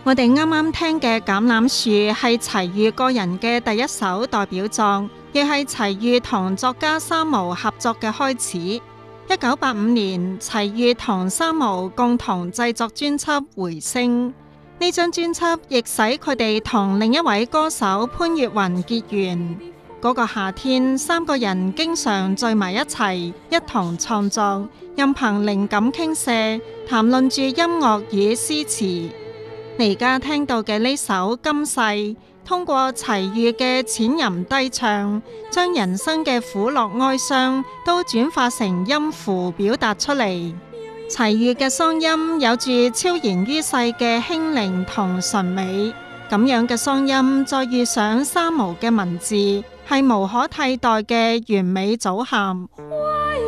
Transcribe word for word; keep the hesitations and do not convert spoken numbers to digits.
我哋啱啱聽嘅《橄欖樹》係齊豫個人嘅第一首代表作，亦係齊豫同作家三毛合作嘅開始。一九八五年，齊豫同三毛共同製作專輯《回聲》，呢張專輯亦使佢哋同另一位歌手潘越雲結緣。嗰個夏天，三個人經常聚埋一齊，一同創作，任憑靈感傾瀉，談論住音樂與詩詞。你而家聽到嘅呢首《今世》，通過齊豫嘅淺吟低唱，將人生嘅苦樂哀傷都轉化成音符表達出嚟。齊豫嘅嗓音有住超然於世嘅輕靈同純美，咁樣嘅嗓音再遇上三毛嘅文字，係無可替代嘅完美組合。